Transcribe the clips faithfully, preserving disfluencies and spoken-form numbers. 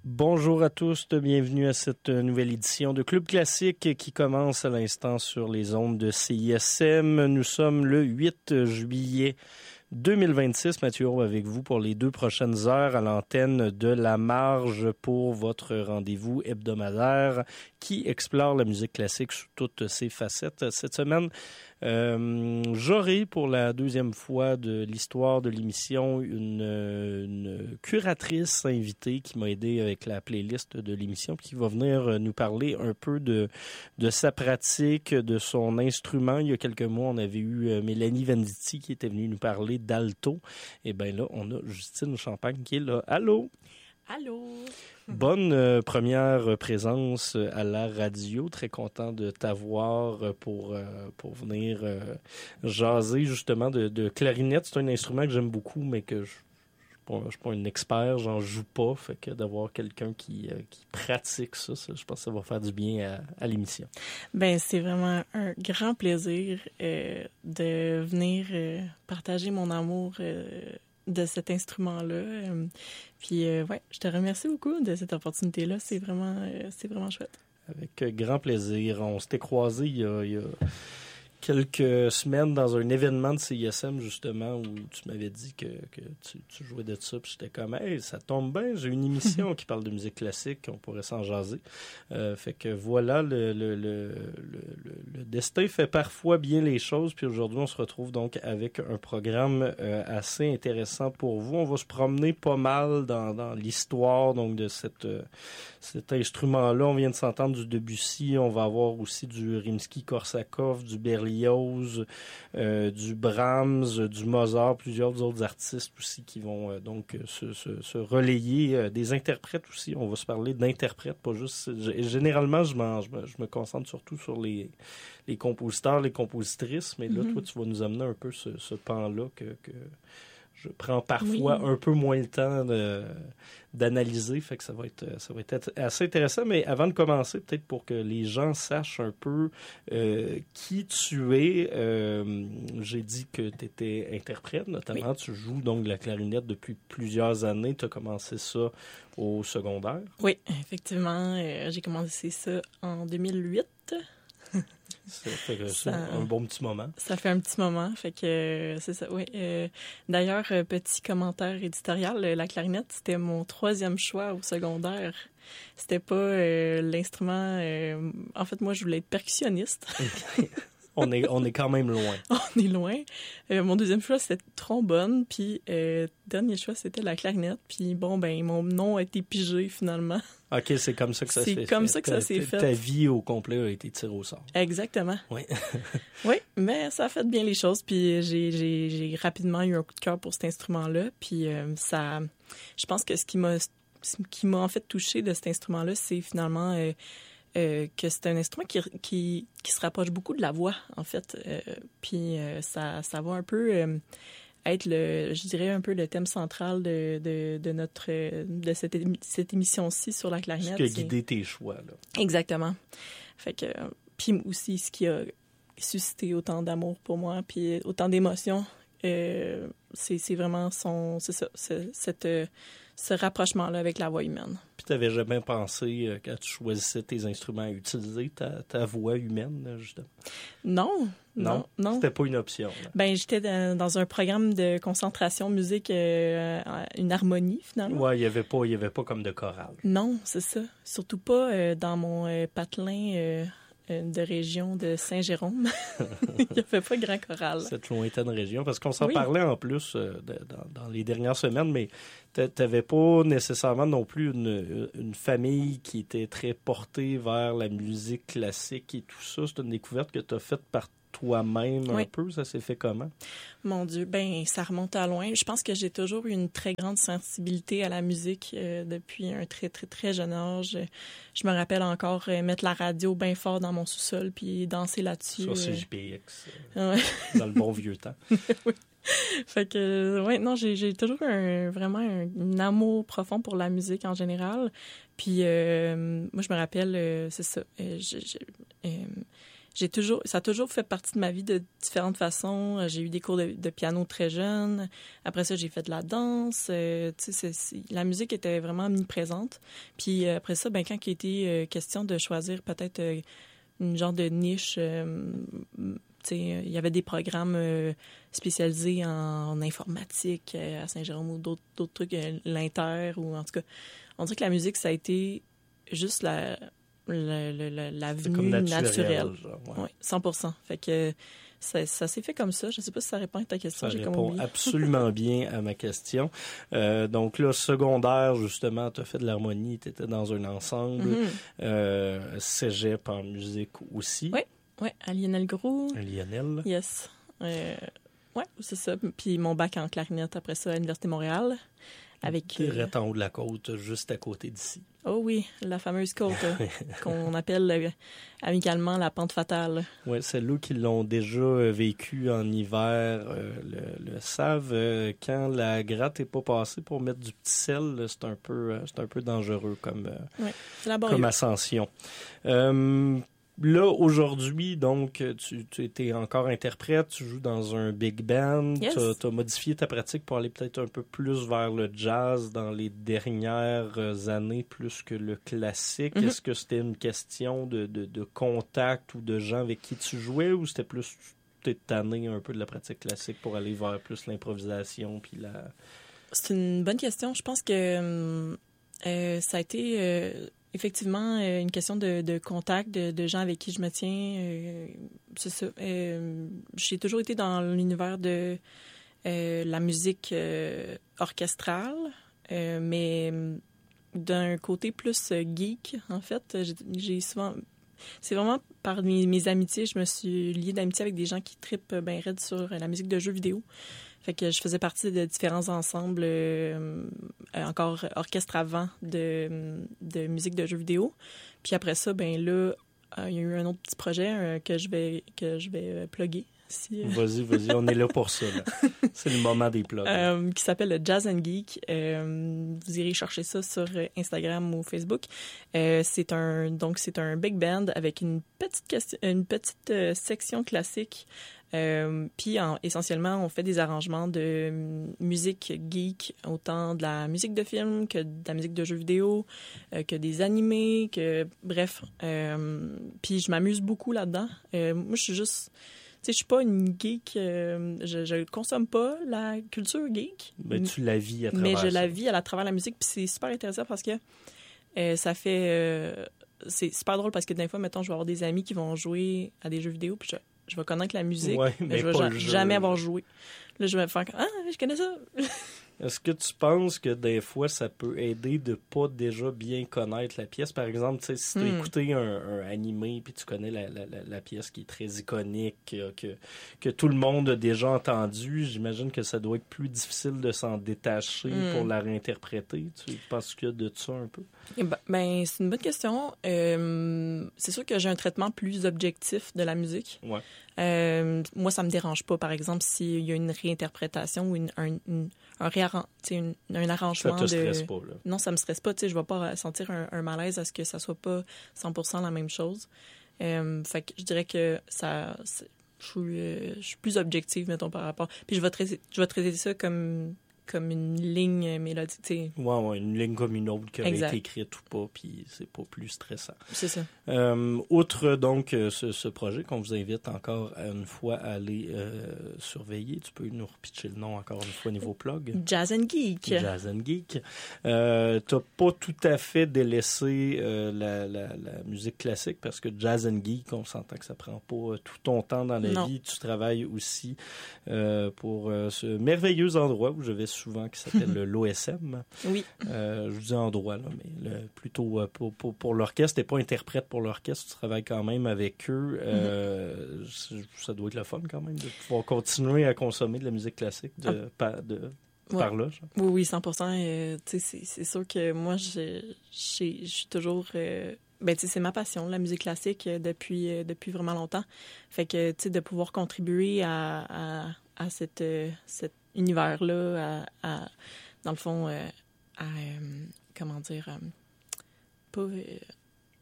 Bonjour à tous, bienvenue à cette nouvelle édition de Club Classique qui commence à l'instant sur les ondes de C I S M. Nous sommes le huit juillet deux mille vingt-six. Mathieu Roux avec vous pour les deux prochaines heures à l'antenne de La Marge pour votre rendez-vous hebdomadaire qui explore la musique classique sous toutes ses facettes. Cette semaine, euh, j'aurai pour la deuxième fois de l'histoire de l'émission une, une curatrice invitée qui m'a aidé avec la playlist de l'émission qui va venir nous parler un peu de, de sa pratique, de son instrument. Il y a quelques mois, on avait eu Mélanie Venditti qui était venue nous parler d'alto. Et bien là, on a Justine Champagne qui est là. Allô? Allô! Bonne euh, première présence à la radio. Très content de t'avoir pour euh, pour venir euh, jaser justement de, de clarinette. C'est un instrument que j'aime beaucoup, mais que je je ne suis pas un expert, j'en joue pas. Fait que d'avoir quelqu'un qui, euh, qui pratique ça, ça, je pense que ça va faire du bien à, à l'émission. Ben c'est vraiment un grand plaisir euh, de venir euh, partager mon amour euh, de cet instrument-là. Euh, puis, euh, ouais, je te remercie beaucoup de cette opportunité-là. C'est vraiment, euh, c'est vraiment chouette. Avec euh, grand plaisir. On s'était croisés il y a, il y a quelques semaines dans un événement de C I S M, justement, où tu m'avais dit que, que tu, tu jouais de ça. Puis j'étais comme, hey, ça tombe bien, j'ai une émission qui parle de musique classique, on pourrait s'en jaser. Euh, fait que voilà, le, le, le, le, le destin fait parfois bien les choses. Puis aujourd'hui, on se retrouve donc avec un programme euh, assez intéressant pour vous. On va se promener pas mal dans, dans l'histoire donc de cette, euh, cet instrument-là. On vient de s'entendre du Debussy, on va avoir aussi du Rimsky-Korsakov, du Berlioz, euh, du Brahms, du Mozart, plusieurs autres artistes aussi qui vont euh, donc se, se, se relayer, euh, des interprètes aussi. On va se parler d'interprètes, pas juste... Généralement, je, m'en, je, me, je me concentre surtout sur les, les compositeurs, les compositrices, mais là, mm-hmm. toi, tu vas nous amener un peu ce, ce pan-là que... que je prends parfois oui. un peu moins le temps de, d'analyser, fait que ça va être ça va être assez intéressant. Mais avant de commencer, peut-être pour que les gens sachent un peu euh, qui tu es, euh, j'ai dit que tu étais interprète, notamment. Oui. Tu joues donc de la clarinette depuis plusieurs années. Tu as commencé ça au secondaire. Oui, effectivement. Euh, j'ai commencé ça en deux mille huit. Ça fait ça, un bon petit moment. Ça fait un petit moment, fait que euh, c'est ça, oui. Euh, d'ailleurs, euh, petit commentaire éditorial, euh, la clarinette, c'était mon troisième choix au secondaire. C'était pas euh, l'instrument... Euh, en fait, moi, je voulais être percussionniste. On est, on est quand même loin. On est loin. Euh, mon deuxième choix, c'était trombone, puis euh, dernier choix, c'était la clarinette. Puis bon, ben mon nom a été pigé finalement. OK, c'est comme ça que ça s'est fait. C'est comme ça que ça s'est fait. Ta vie au complet a été tirée au sort. Exactement. Oui. Oui, mais ça a fait bien les choses. Puis j'ai, j'ai, j'ai rapidement eu un coup de cœur pour cet instrument-là. Puis euh, ça, je pense que ce qui m'a, ce qui m'a en fait touché de cet instrument-là, c'est finalement... Euh, Euh, que c'est un instrument qui, qui, qui se rapproche beaucoup de la voix, en fait. Euh, puis euh, ça, ça va un peu euh, être, le, je dirais, un peu le thème central de, de, de, notre, de cette, émi- cette émission-ci sur la clarinette. Ce qui a guidé tes choix, là. Exactement. Fait que, puis aussi, ce qui a suscité autant d'amour pour moi, puis autant d'émotions, euh, c'est, c'est vraiment son, c'est ça, c'est, cette, ce rapprochement-là avec la voix humaine. Puis tu n'avais jamais pensé, euh, quand tu choisissais tes instruments, à utiliser ta, ta voix humaine, justement? Non, non, non. non. C'était pas une option. Là. Ben, j'étais dans, dans un programme de concentration musique, euh, une harmonie, finalement. Ouais, il y avait pas, il y avait pas comme de chorale. Non, c'est ça. Surtout pas euh, dans mon euh, patelin... Euh, de région de Saint-Jérôme. Il n'y avait pas grand choral. Cette lointaine région, parce qu'on s'en oui. parlait en plus euh, de, dans, dans les dernières semaines, mais tu n'avais pas nécessairement non plus une, une famille qui était très portée vers la musique classique et tout ça. C'est une découverte que tu as faite par toi-même oui. un peu. Ça s'est fait comment? Mon Dieu, ben ça remonte à loin. Je pense que j'ai toujours eu une très grande sensibilité à la musique euh, depuis un très, très, très jeune âge. Je me rappelle encore euh, mettre la radio bien fort dans mon sous-sol puis danser là-dessus. Ça, c'est euh... J P X. Euh, ouais. Dans le bon vieux temps. Oui. Fait que, ouais, non, j'ai, j'ai toujours un, vraiment un, un amour profond pour la musique en général. Puis, euh, moi, je me rappelle, euh, c'est ça, euh, je, je, euh, j'ai toujours, ça a toujours fait partie de ma vie de différentes façons. J'ai eu des cours de, de piano très jeune. Après ça, j'ai fait de la danse. Euh, tu sais, c'est, c'est, la musique était vraiment omniprésente. Puis après ça, ben quand il était euh, question de choisir peut-être euh, une genre de niche, euh, tu sais, il y avait des programmes euh, spécialisés en, en informatique euh, à Saint-Jérôme ou d'autres, d'autres trucs, euh, l'Inter ou en tout cas, on dirait que la musique, ça a été juste la la, la, la venue naturelle. naturelle. Genre, ouais. Oui, cent pour cent. Fait que ça, ça s'est fait comme ça. Je ne sais pas si ça répond à ta question. Ça J'ai répond comme absolument bien à ma question. Euh, donc là, secondaire, justement, tu as fait de l'harmonie, tu étais dans un ensemble. Mm-hmm. Euh, cégep en musique aussi. Oui, oui, à Lionel Gros. À Lionel. Yes. Euh, oui, c'est ça. Puis mon bac en clarinette après ça à l'Université de Montréal. Avec, direct euh... en haut de la côte, juste à côté d'ici. Oh oui, la fameuse côte euh, qu'on appelle euh, amicalement la pente fatale. Oui, celles-là qui l'ont déjà vécu en hiver euh, le, le savent. Euh, quand la gratte n'est pas passée pour mettre du petit sel, c'est un peu, euh, c'est un peu dangereux comme, euh, oui, comme ascension. Euh, Là, aujourd'hui, donc, tu, tu étais encore interprète, tu joues dans un big band, yes. tu as modifié ta pratique pour aller peut-être un peu plus vers le jazz dans les dernières années, plus que le classique. Mm-hmm. Est-ce que c'était une question de, de, de contact ou de gens avec qui tu jouais, ou c'était plus, tu t'es tanné un peu de la pratique classique pour aller vers plus l'improvisation puis la... C'est une bonne question. Je pense que euh, ça a été... Euh... Effectivement, euh, une question de, de contact, de, de gens avec qui je me tiens. Euh, c'est ça. Euh, j'ai toujours été dans l'univers de euh, la musique euh, orchestrale, euh, mais d'un côté plus geek, en fait. J'ai, j'ai souvent... C'est vraiment par mes, mes amitiés, je me suis liée d'amitié avec des gens qui trippent bien raide sur la musique de jeux vidéo. Fait que je faisais partie de différents ensembles, euh, encore orchestre avant de, de musique de jeux vidéo. Puis après ça, ben là, euh, il y a eu un autre petit projet euh, que je vais que je vais euh, plugger. Si, euh... Vas-y, vas-y, on est là pour ça. Là. C'est le moment des plugs. Euh, qui s'appelle le Jazz and Geek. Euh, vous irez chercher ça sur Instagram ou Facebook. Euh, c'est un donc c'est un big band avec une petite question, une petite euh, section classique. Euh, puis en, essentiellement, on fait des arrangements de musique geek, autant de la musique de film que de la musique de jeux vidéo, euh, que des animés, que bref. Euh, puis je m'amuse beaucoup là-dedans. Euh, moi, je suis juste... Tu sais, je suis pas une geek, euh, je, je consomme pas la culture geek. Mais tu la vis à travers Mais je ça. la vis à travers la musique, puis c'est super intéressant parce que euh, ça fait... Euh, c'est super drôle parce que des fois, mettons, je vais avoir des amis qui vont jouer à des jeux vidéo, puis je... Je vais connaître la musique, ouais, mais, mais je vais ja- jamais avoir joué. Là, je vais faire « Ah, je connais ça! » Est-ce que tu penses que des fois, ça peut aider de pas déjà bien connaître la pièce? Par exemple, si tu as hmm. écouté un, un animé puis tu connais la, la, la, la pièce qui est très iconique, que, que, que tout le monde a déjà entendu, j'imagine que ça doit être plus difficile de s'en détacher hmm. pour la réinterpréter. Tu penses qu'il y a de ça un peu? Ben, ben c'est une bonne question. Euh, c'est sûr que j'ai un traitement plus objectif de la musique. Ouais. Euh, moi, ça me dérange pas, par exemple, s'il y a une réinterprétation ou une, un, une, un, réarran... une, un arrangement. Ça te stresse de... pas, là? Non, ça me stresse pas. Je vais pas sentir un, un malaise à ce que ça soit pas cent pour cent la même chose. Euh, fait que je dirais que ça... Je suis, euh, je suis plus objective, mettons, par rapport... Puis je vais traiter, je vais traiter ça comme... comme une ligne mélodique, tu sais. Ouais, ouais, une ligne comme une autre qui aurait été écrite ou pas, puis c'est pas plus stressant. C'est ça. Euh, outre, donc, ce, ce projet qu'on vous invite encore une fois à aller euh, surveiller, tu peux nous repitcher le nom encore une fois niveau plug. Jazz and Geek. Jazz and Geek. Euh, t'as pas tout à fait délaissé euh, la, la, la musique classique, parce que Jazz and Geek, on s'entend que ça prend pas tout ton temps dans la non. vie. Tu travailles aussi euh, pour euh, ce merveilleux endroit où je vais souvent, qui s'appelle le l'O S M. Oui. Euh, je dis endroit, là, mais le, plutôt euh, pour, pour, pour l'orchestre. T'es pas interprète pour l'orchestre, tu travailles quand même avec eux. Euh, mm-hmm. Ça doit être le fun quand même de pouvoir continuer à consommer de la musique classique de, ah. par, de, ouais. par là. Genre. Oui, oui, cent pour cent. Euh, c'est, c'est sûr que moi, je, je, je suis toujours... Euh... Ben, tu sais, c'est ma passion, la musique classique, euh, depuis, euh, depuis vraiment longtemps. Fait que, tu sais, de pouvoir contribuer à, à, à cette, euh, cet univers-là, à, à, dans le fond, euh, à, euh, comment dire, euh, pas... Euh,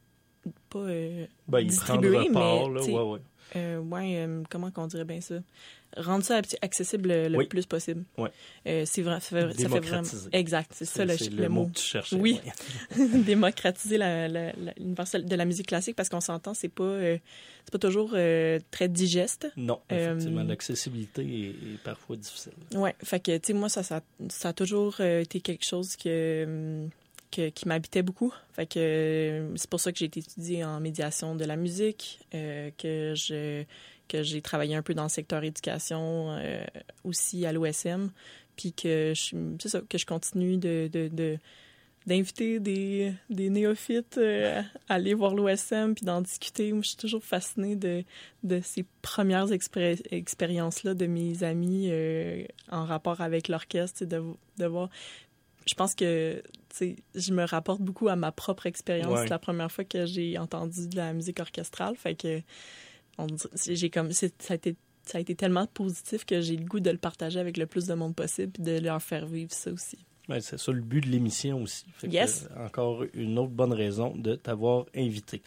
pas euh, ben, distribuer, part, mais là, ouais, ouais. Euh, ouais, euh, comment qu'on dirait bien ça? Rendre ça accessible le, le oui. plus possible. Ouais. Euh, c'est vrai, ça fait, ça fait vraiment... Exact, c'est, c'est ça le, c'est le, le mot. mot que tu cherchais. Oui, ouais. Démocratiser la, la, la, l'univers de la musique classique, parce qu'on s'entend, c'est pas, euh, c'est pas toujours euh, très digeste. Non, effectivement, euh, l'accessibilité est, est parfois difficile. Oui, fait que, tu sais, moi, ça, ça, ça a toujours euh, été quelque chose que... Que, qui m'habitait beaucoup. Fait que euh, c'est pour ça que j'ai été étudiée en médiation de la musique, euh, que je que j'ai travaillé un peu dans le secteur éducation euh, aussi à l'O S M, puis que je c'est ça que je continue de, de, de d'inviter des, des néophytes euh, à aller voir l'O S M puis d'en discuter. Moi, je suis toujours fascinée de, de ces premières expé- expériences-là de mes amis euh, en rapport avec l'orchestre, de, de voir... Je pense que je me rapporte beaucoup à ma propre expérience. Ouais. C'est la première fois que j'ai entendu de la musique orchestrale. Fait que on, j'ai comme, ça, a été, ça a été tellement positif que j'ai le goût de le partager avec le plus de monde possible et de leur faire vivre ça aussi. Ben, c'est ça le but de l'émission aussi. Fait yes. que, encore une autre bonne raison de t'avoir invité.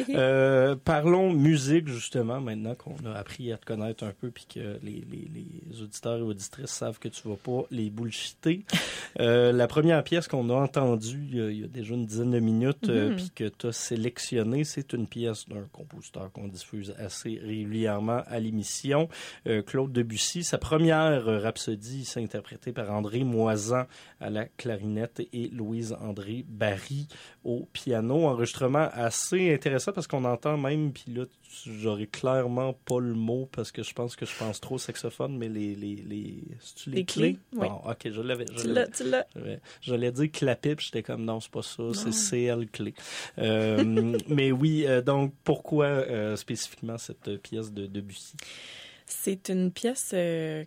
euh, parlons musique, justement, maintenant qu'on a appris à te connaître un peu puis que les, les, les auditeurs et auditrices savent que tu vas pas les bullshiter. euh, la première pièce qu'on a entendue il y a, il y a déjà une dizaine de minutes mm-hmm. euh, puis que tu as sélectionnée, c'est une pièce d'un compositeur qu'on diffuse assez régulièrement à l'émission, euh, Claude Debussy. Sa première euh, rhapsodie s'est interprétée par André Moisan à la clarinette et Louise-André Barry au piano. Enregistrement assez intéressant parce qu'on entend même, puis là, j'aurais clairement pas le mot parce que je pense que je pense trop au saxophone, mais les... les, les... C'est-tu les, les clés? clés? Oui. Bon, OK, je l'avais. Je tu l'as, tu l'as. J'allais dire clapet, puis j'étais comme non, c'est pas ça, non. C'est C L clé. Euh, mais oui, euh, donc pourquoi euh, spécifiquement cette pièce de Debussy? C'est une pièce euh,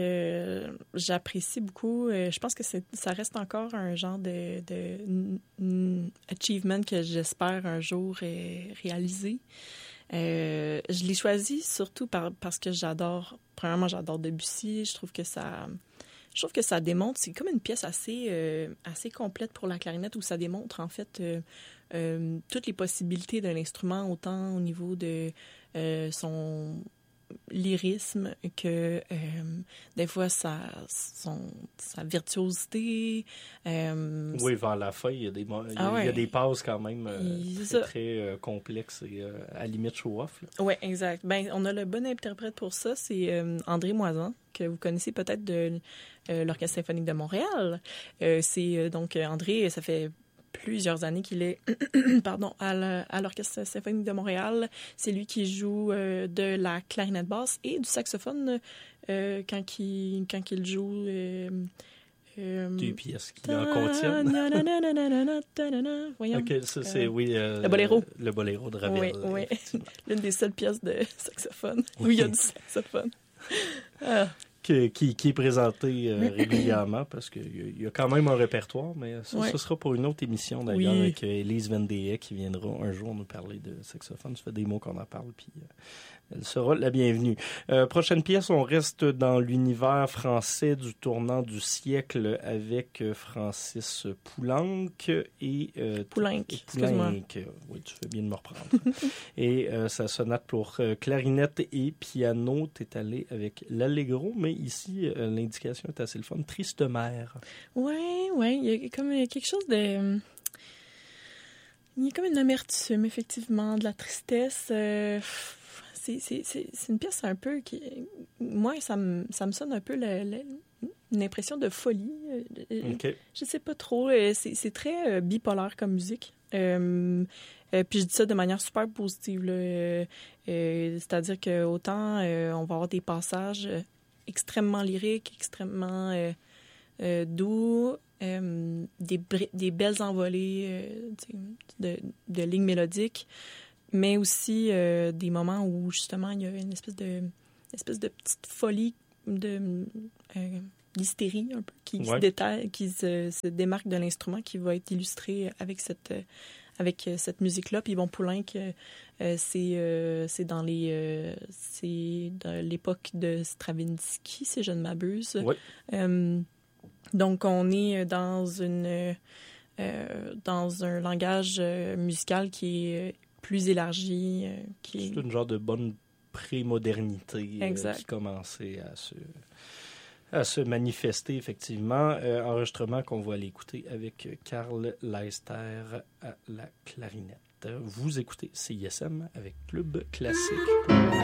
que j'apprécie beaucoup. Euh, je pense que c'est, ça reste encore un genre de, de n- n- achievement que j'espère un jour euh, réaliser. Euh, je l'ai choisi surtout par, parce que j'adore, premièrement, j'adore Debussy. Je trouve que ça, je trouve que ça démontre, c'est comme une pièce assez, euh, assez complète pour la clarinette où ça démontre en fait euh, euh, toutes les possibilités de l'instrument, autant au niveau de euh, son lyrisme que euh, des fois sa, son, sa virtuosité. Euh, oui, vers la fin, il y a des, il y a, ah ouais. il y a des passes quand même euh, très, très euh, complexes et euh, à la limite show-off. Oui, exact. Ben, on a le bon interprète pour ça, c'est euh, André Moisan, que vous connaissez peut-être de euh, l'Orchestre symphonique de Montréal. Euh, c'est euh, donc André, ça fait plusieurs années qu'il est pardon, à, à l'Orchestre symphonique de Montréal. C'est lui qui joue euh, de la clarinette basse et du saxophone euh, quand, il, quand il joue... Euh, euh, Des pièces qui en contiennent. Voyons. OK, ça, c'est, euh, oui... Euh, le boléro. Le boléro de Ravel. Oui, oui. L'une des seules pièces de saxophone oui. où il y a du saxophone. Ah. Qui, qui, qui est présenté euh, régulièrement parce qu'il y a quand même un répertoire, mais ça, ouais. ce sera pour une autre émission d'ailleurs oui. avec Élise Vendée qui viendra un jour nous parler de saxophone. Ça fait des mots qu'on en parle, puis euh, elle sera la bienvenue. Euh, prochaine pièce, on reste dans l'univers français du tournant du siècle avec Francis Poulenc et... Euh, Poulenc, excuse-moi. Oui, tu fais bien de me reprendre. et euh, sa sonate pour euh, clarinette et piano, t'es allé avec l'Allegro, mais ici, euh, l'indication est assez le fun. Triste mère. Oui, oui, il y a comme quelque chose de... Il y a comme une amertume, effectivement, de la tristesse. Euh... C'est, c'est, c'est, c'est une pièce un peu qui... Moi, ça me, ça me sonne un peu le, le, une impression de folie. Okay. Je sais pas trop. C'est, c'est très bipolaire comme musique. Euh, euh, puis je dis ça de manière super positive. Là. Euh, euh, c'est-à-dire qu'autant euh, on va avoir des passages extrêmement lyriques, extrêmement euh, euh, doux, euh, des, des belles envolées euh, de, de lignes mélodiques, mais aussi euh, des moments où, justement, il y a une espèce de, une espèce de petite folie, de, euh, d'hystérie un peu, qui, ouais. se, détaille, qui se, se démarque de l'instrument, qui va être illustré avec cette, avec cette musique-là. Puis bon, Poulenc, euh, c'est, euh, c'est, dans les, euh, c'est dans l'époque de Stravinsky, si je ne m'abuse. Ouais. Euh, donc, on est dans, une, euh, dans un langage musical qui est plus élargie. Euh, qui... C'est une genre de bonne pré-modernité euh, qui commençait à se, à se manifester, effectivement. Euh, enregistrement qu'on va aller écouter avec Carl Leister à la clarinette. Vous écoutez C I S M avec Club Classique.